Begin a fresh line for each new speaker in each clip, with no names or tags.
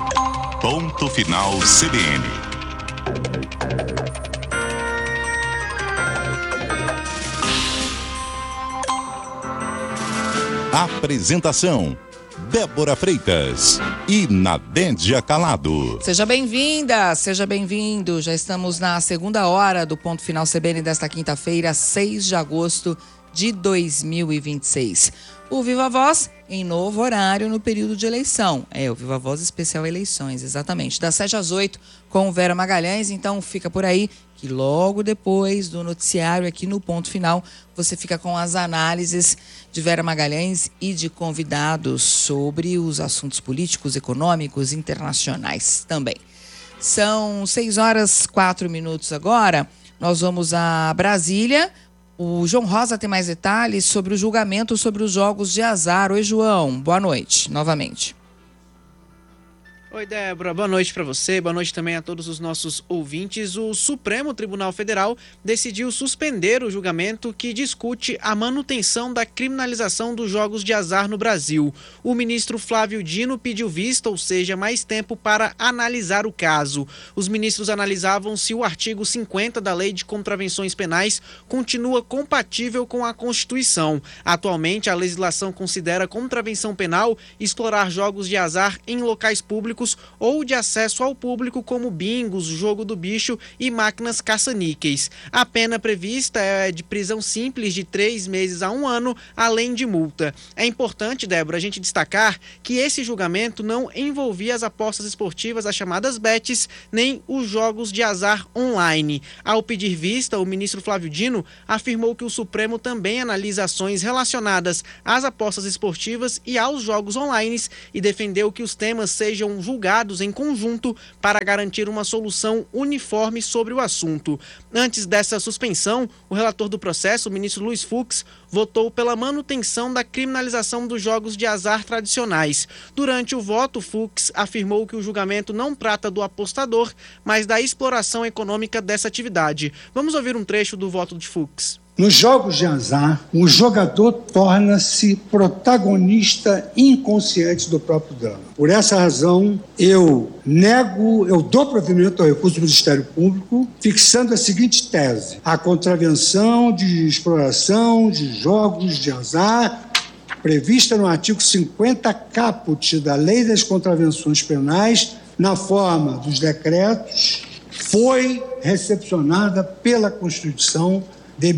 Ponto Final CBN. Apresentação: Débora Freitas e Nadédia Calado.
Seja bem-vinda, seja bem-vindo. Já estamos na segunda hora do Ponto Final CBN desta quinta-feira, 6 de agosto de 2026. O Viva Voz em novo horário no período de eleição. O Viva Voz especial eleições, exatamente. Das 7 às 8 com Vera Magalhães. Então fica por aí que logo depois do noticiário aqui no Ponto Final, você fica com as análises de Vera Magalhães e de convidados sobre os assuntos políticos, econômicos, internacionais também. São 6 horas 4 minutos agora. Nós vamos a Brasília. O João Rosa tem mais detalhes sobre o julgamento sobre os jogos de azar. Oi, João. Boa noite, novamente.
Oi, Débora. Boa noite para você. Boa noite também a todos os nossos ouvintes. O Supremo Tribunal Federal decidiu suspender o julgamento que discute a manutenção da criminalização dos jogos de azar no Brasil. O ministro Flávio Dino pediu vista, ou seja, mais tempo para analisar o caso. Os ministros analisavam se o artigo 50 da Lei de Contravenções Penais continua compatível com a Constituição. Atualmente, a legislação considera contravenção penal explorar jogos de azar em locais públicos ou de acesso ao público, como bingos, jogo do bicho e máquinas caça-níqueis. A pena prevista é de prisão simples de 3 meses a 1 ano, além de multa. É importante, Débora, a gente destacar que esse julgamento não envolvia as apostas esportivas, as chamadas bets, nem os jogos de azar online. Ao pedir vista, o ministro Flávio Dino afirmou que o Supremo também analisa ações relacionadas às apostas esportivas e aos jogos online e defendeu que os temas sejam julgados em conjunto para garantir uma solução uniforme sobre o assunto. Antes dessa suspensão, o relator do processo, o ministro Luiz Fux, votou pela manutenção da criminalização dos jogos de azar tradicionais. Durante o voto, Fux afirmou que o julgamento não trata do apostador, mas da exploração econômica dessa atividade. Vamos ouvir um trecho do voto de Fux.
Nos jogos de azar, o jogador torna-se protagonista inconsciente do próprio drama. Por essa razão, eu dou provimento ao recurso do Ministério Público, fixando a seguinte tese: a contravenção de exploração de jogos de azar, prevista no artigo 50 caput da Lei das Contravenções Penais, na forma dos decretos, foi recepcionada pela Constituição de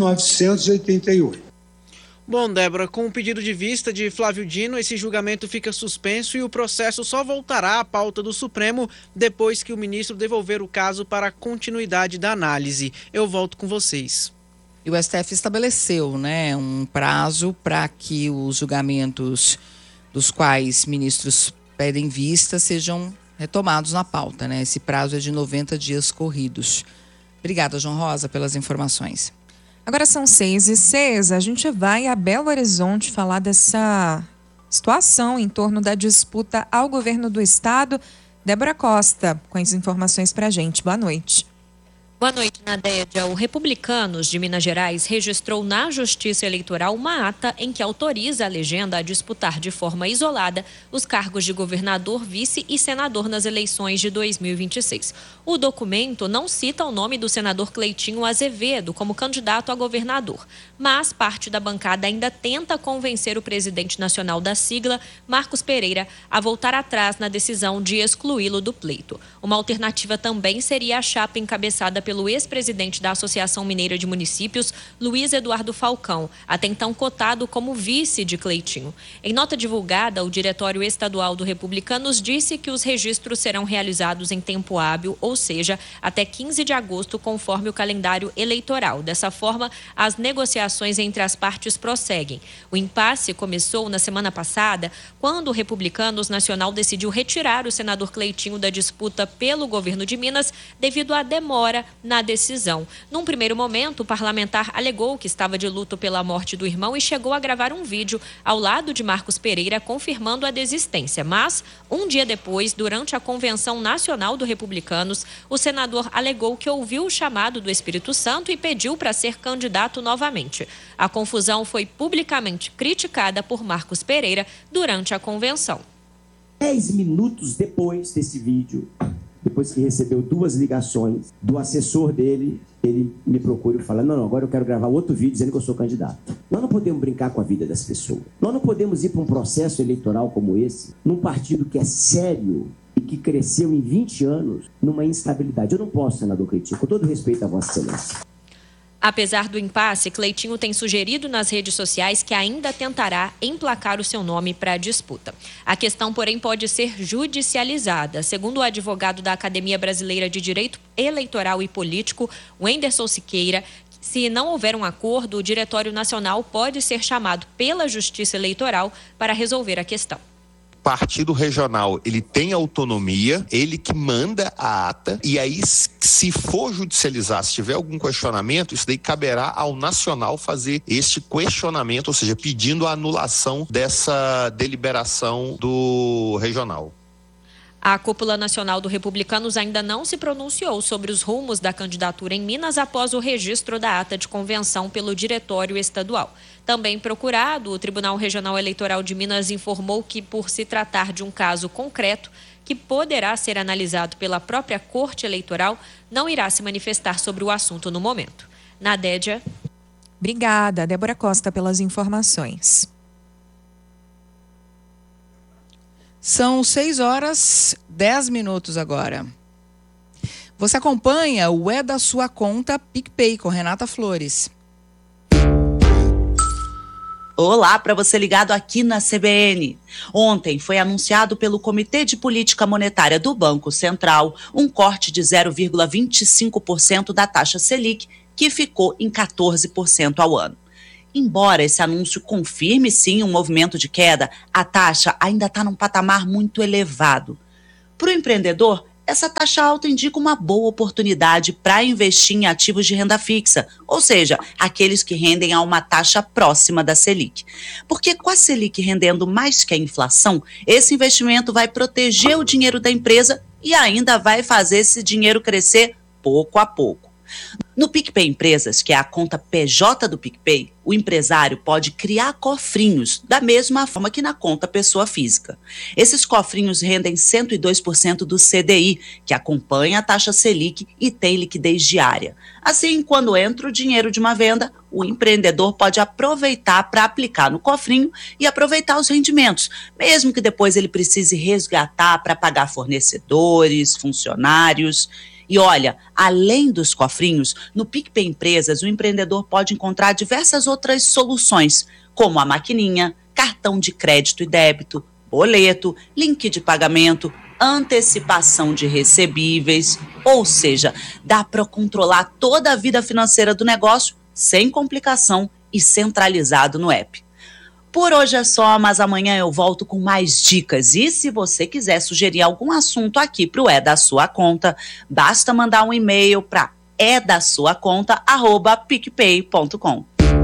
1988.
Bom, Débora, com o pedido de vista de Flávio Dino, esse julgamento fica suspenso e o processo só voltará à pauta do Supremo depois que o ministro devolver o caso para a continuidade da análise. Eu volto com vocês.
E o STF estabeleceu, um prazo para que os julgamentos dos quais ministros pedem vista sejam retomados na pauta, Esse prazo é de 90 dias corridos. Obrigada, João Rosa, pelas informações.
Agora são 6h06, a gente vai a Belo Horizonte falar dessa situação em torno da disputa ao governo do estado. Débora Costa, com as informações pra gente. Boa noite.
Boa noite, Nadédia. O Republicanos de Minas Gerais registrou na Justiça Eleitoral uma ata em que autoriza a legenda a disputar de forma isolada os cargos de governador, vice e senador nas eleições de 2026. O documento não cita o nome do senador Cleitinho Azevedo como candidato a governador, mas parte da bancada ainda tenta convencer o presidente nacional da sigla, Marcos Pereira, a voltar atrás na decisão de excluí-lo do pleito. Uma alternativa também seria a chapa encabeçada pelo ex-presidente da Associação Mineira de Municípios, Luiz Eduardo Falcão, até então cotado como vice de Cleitinho. Em nota divulgada, o Diretório Estadual do Republicanos disse que os registros serão realizados em tempo hábil, ou seja, até 15 de agosto, conforme o calendário eleitoral. Dessa forma, as negociações entre as partes prosseguem. O impasse começou na semana passada, quando o Republicanos Nacional decidiu retirar o senador Cleitinho da disputa pelo governo de Minas devido à demora na decisão. Num primeiro momento, o parlamentar alegou que estava de luto pela morte do irmão e chegou a gravar um vídeo ao lado de Marcos Pereira confirmando a desistência. Mas, um dia depois, durante a Convenção Nacional do Republicanos, o senador alegou que ouviu o chamado do Espírito Santo e pediu para ser candidato novamente. A confusão foi publicamente criticada por Marcos Pereira durante a convenção.
10 minutos depois desse vídeo, depois que recebeu 2 ligações do assessor dele, ele me procura e fala: não, agora eu quero gravar outro vídeo dizendo que eu sou candidato. Nós não podemos brincar com a vida das pessoas. Nós não podemos ir para um processo eleitoral como esse, num partido que é sério e que cresceu em 20 anos numa instabilidade. Eu não posso, senador Cleitinho, com todo respeito à Vossa Excelência.
Apesar do impasse, Cleitinho tem sugerido nas redes sociais que ainda tentará emplacar o seu nome para a disputa. A questão, porém, pode ser judicializada. Segundo o advogado da Academia Brasileira de Direito Eleitoral e Político, Wenderson Siqueira, se não houver um acordo, o Diretório Nacional pode ser chamado pela Justiça Eleitoral para resolver a questão.
Partido regional, ele tem autonomia, ele que manda a ata, e aí, se for judicializar, se tiver algum questionamento, isso daí caberá ao nacional fazer este questionamento, ou seja, pedindo a anulação dessa deliberação do regional.
A cúpula nacional do Republicanos ainda não se pronunciou sobre os rumos da candidatura em Minas após o registro da ata de convenção pelo Diretório Estadual. Também procurado, o Tribunal Regional Eleitoral de Minas informou que, por se tratar de um caso concreto que poderá ser analisado pela própria Corte Eleitoral, não irá se manifestar sobre o assunto no momento. Nadédia.
Obrigada, Débora Costa, pelas informações.
São 6h10 agora. Você acompanha o É da Sua Conta PicPay com Renata Flores.
Olá, para você ligado aqui na CBN. Ontem foi anunciado pelo Comitê de Política Monetária do Banco Central um corte de 0,25% da taxa Selic, que ficou em 14% ao ano. Embora esse anúncio confirme sim um movimento de queda, a taxa ainda está num patamar muito elevado. Para o empreendedor, essa taxa alta indica uma boa oportunidade para investir em ativos de renda fixa, ou seja, aqueles que rendem a uma taxa próxima da Selic. Porque com a Selic rendendo mais que a inflação, esse investimento vai proteger o dinheiro da empresa e ainda vai fazer esse dinheiro crescer pouco a pouco. No PicPay Empresas, que é a conta PJ do PicPay, o empresário pode criar cofrinhos, da mesma forma que na conta pessoa física. Esses cofrinhos rendem 102% do CDI, que acompanha a taxa Selic e tem liquidez diária. Assim, quando entra o dinheiro de uma venda, o empreendedor pode aproveitar para aplicar no cofrinho e aproveitar os rendimentos, mesmo que depois ele precise resgatar para pagar fornecedores, funcionários. E olha, além dos cofrinhos, no PicPay Empresas, o empreendedor pode encontrar diversas outras soluções, como a maquininha, cartão de crédito e débito, boleto, link de pagamento, antecipação de recebíveis, ou seja, dá para controlar toda a vida financeira do negócio sem complicação e centralizado no app. Por hoje é só, mas amanhã eu volto com mais dicas. E se você quiser sugerir algum assunto aqui para o É da Sua Conta, basta mandar um e-mail para edasuaconta@picpay.com.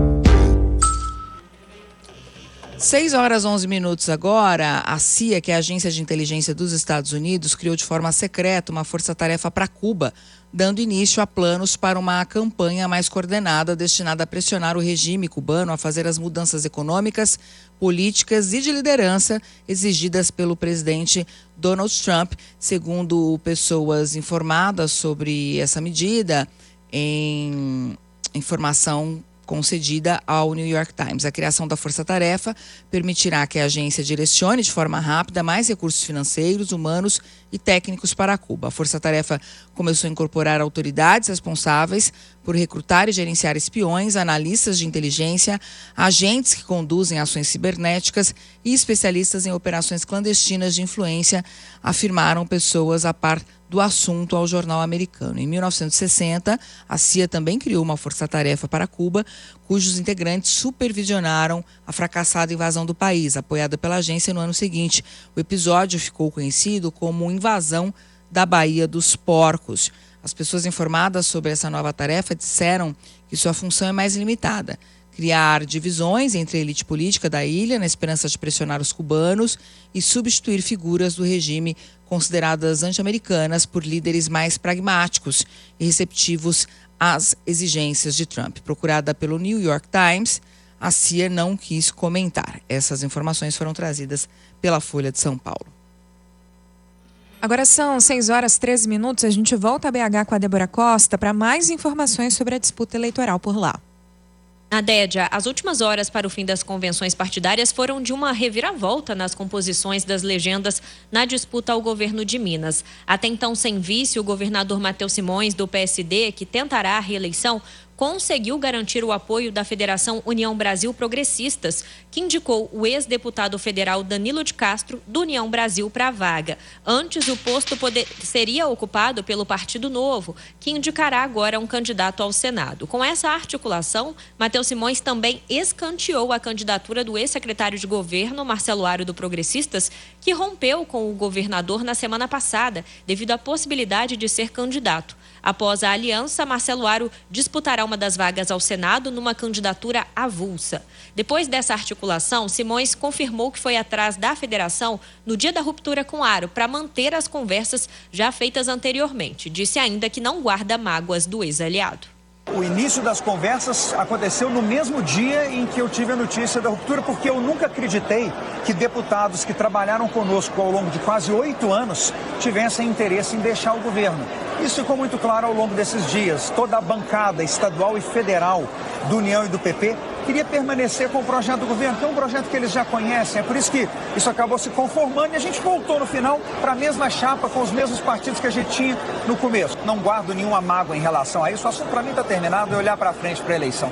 6h11 agora. A CIA, que é a Agência de Inteligência dos Estados Unidos, criou de forma secreta uma força-tarefa para Cuba, dando início a planos para uma campanha mais coordenada destinada a pressionar o regime cubano a fazer as mudanças econômicas, políticas e de liderança exigidas pelo presidente Donald Trump, segundo pessoas informadas sobre essa medida em informação concedida ao New York Times. A criação da força-tarefa permitirá que a agência direcione de forma rápida mais recursos financeiros, humanos e técnicos para Cuba. A força-tarefa começou a incorporar autoridades responsáveis por recrutar e gerenciar espiões, analistas de inteligência, agentes que conduzem ações cibernéticas e especialistas em operações clandestinas de influência, afirmaram pessoas a par do assunto ao jornal americano. Em 1960, a CIA também criou uma força-tarefa para Cuba, cujos integrantes supervisionaram a fracassada invasão do país, apoiada pela agência no ano seguinte. O episódio ficou conhecido como Invasão da Baía dos Porcos. As pessoas informadas sobre essa nova tarefa disseram que sua função é mais limitada: criar divisões entre a elite política da ilha na esperança de pressionar os cubanos e substituir figuras do regime consideradas anti-americanas por líderes mais pragmáticos e receptivos às exigências de Trump. Procurada pelo New York Times, a CIA não quis comentar. Essas informações foram trazidas pela Folha de São Paulo.
Agora são 6h13. A gente volta a BH com a Débora Costa para mais informações sobre a disputa eleitoral por lá.
Nadédia, as últimas horas para o fim das convenções partidárias foram de uma reviravolta nas composições das legendas na disputa ao governo de Minas. Até então, sem vice, o governador Matheus Simões, do PSD, que tentará a reeleição, conseguiu garantir o apoio da Federação União Brasil Progressistas, que indicou o ex-deputado federal Danilo de Castro, do União Brasil, para a vaga. Antes, o posto seria ocupado pelo Partido Novo, que indicará agora um candidato ao Senado. Com essa articulação, Matheus Simões também escanteou a candidatura do ex-secretário de governo, Marcelo Aro, do Progressistas, que rompeu com o governador na semana passada, devido à possibilidade de ser candidato. Após a aliança, Marcelo Aro disputará uma das vagas ao Senado numa candidatura avulsa. Depois dessa articulação, Simões confirmou que foi atrás da federação no dia da ruptura com Aro para manter as conversas já feitas anteriormente. Disse ainda que não guarda mágoas do ex-aliado.
O início das conversas aconteceu no mesmo dia em que eu tive a notícia da ruptura, porque eu nunca acreditei que deputados que trabalharam conosco ao longo de quase 8 anos tivessem interesse em deixar o governo. Isso ficou muito claro ao longo desses dias. Toda a bancada estadual e federal do União e do PP queria permanecer com o projeto do governo, que é um projeto que eles já conhecem. É por isso que isso acabou se conformando e a gente voltou no final para a mesma chapa, com os mesmos partidos que a gente tinha no começo. Não guardo nenhuma mágoa em relação a isso. O assunto para mim está terminado, é olhar para frente para a eleição.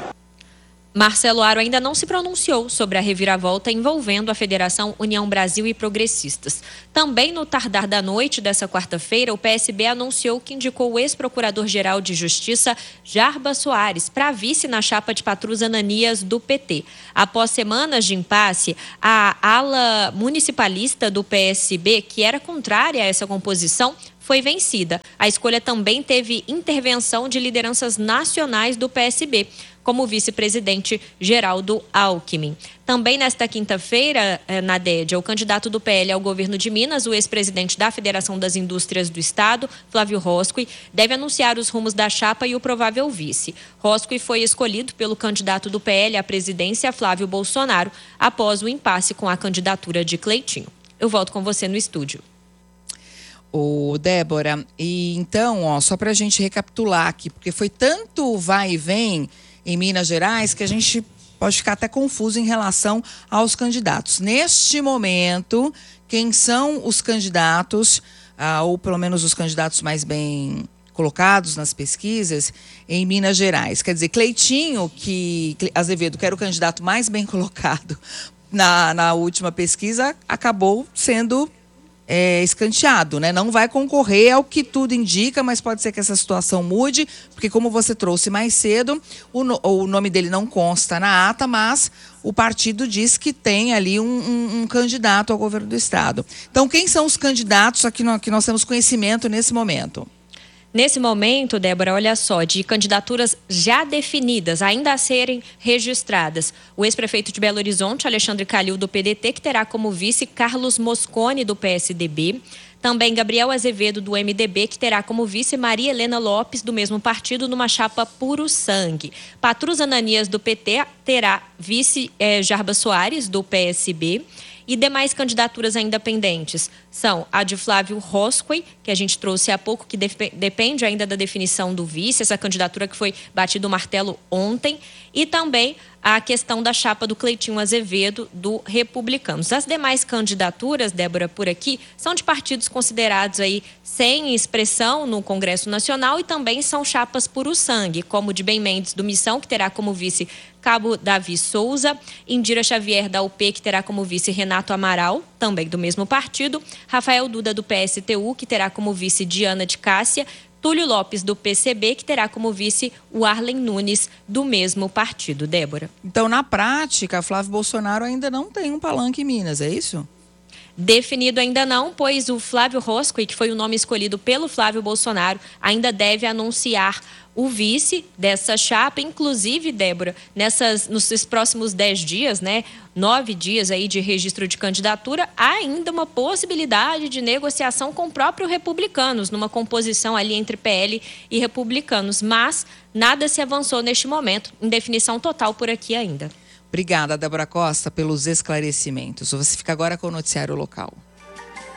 Marcelo Aro ainda não se pronunciou sobre a reviravolta envolvendo a Federação União Brasil e Progressistas. Também no tardar da noite dessa quarta-feira, o PSB anunciou que indicou o ex-procurador-geral de Justiça, Jarbas Soares, para vice na chapa de Patrus Ananias do PT. Após semanas de impasse, a ala municipalista do PSB, que era contrária a essa composição, foi vencida. A escolha também teve intervenção de lideranças nacionais do PSB, como o vice-presidente Geraldo Alckmin. Também nesta quinta-feira, Nadédia, o candidato do PL ao governo de Minas, o ex-presidente da Federação das Indústrias do Estado, Flávio Roscoe, deve anunciar os rumos da chapa e o provável vice. Roscoe foi escolhido pelo candidato do PL à presidência, Flávio Bolsonaro, após o impasse com a candidatura de Cleitinho. Eu volto com você no estúdio.
Débora, e então, só para a gente recapitular aqui, porque foi tanto vai e vem em Minas Gerais que a gente pode ficar até confuso em relação aos candidatos. Neste momento, quem são os candidatos, ou pelo menos os candidatos mais bem colocados nas pesquisas em Minas Gerais? Quer dizer, Cleitinho Azevedo, que era o candidato mais bem colocado na última pesquisa, acabou sendo escanteado, né? Não vai concorrer, ao que tudo indica, mas pode ser que essa situação mude, porque como você trouxe mais cedo, o nome dele não consta na ata, mas o partido diz que tem ali um candidato ao governo do estado. Então, quem são os candidatos aqui que nós temos conhecimento nesse momento?
Nesse momento, Débora, olha só, de candidaturas já definidas, ainda a serem registradas. O ex-prefeito de Belo Horizonte, Alexandre Calil, do PDT, que terá como vice Carlos Mosconi, do PSDB. Também Gabriel Azevedo, do MDB, que terá como vice Maria Helena Lopes, do mesmo partido, numa chapa puro sangue. Patrus Ananias, do PT, terá vice Jarbas Soares, do PSB. E demais candidaturas ainda pendentes são a de Flávio Roscoe, que a gente trouxe há pouco, que depende ainda da definição do vice, essa candidatura que foi batido o martelo ontem, e também a questão da chapa do Cleitinho Azevedo, do Republicanos. As demais candidaturas, Débora, por aqui, são de partidos considerados aí sem expressão no Congresso Nacional e também são chapas puro sangue, como o de Bem Mendes, do Missão, que terá como vice Cabo Davi Souza, Indira Xavier, da UP, que terá como vice Renato Amaral, também do mesmo partido, Rafael Duda, do PSTU, que terá como vice Diana de Cássia, Túlio Lopes, do PCB, que terá como vice o Arlen Nunes, do mesmo partido. Débora.
Então, na prática, Flávio Bolsonaro ainda não tem um palanque em Minas, é isso?
Definido ainda não, pois o Flávio Roscoe, que foi o nome escolhido pelo Flávio Bolsonaro, ainda deve anunciar o vice dessa chapa, inclusive, Débora, nos próximos 10 dias, 9 dias aí de registro de candidatura, há ainda uma possibilidade de negociação com o próprio Republicanos, numa composição ali entre PL e Republicanos, mas nada se avançou neste momento, indefinição total por aqui ainda.
Obrigada, Débora Costa, pelos esclarecimentos. Você fica agora com o noticiário local.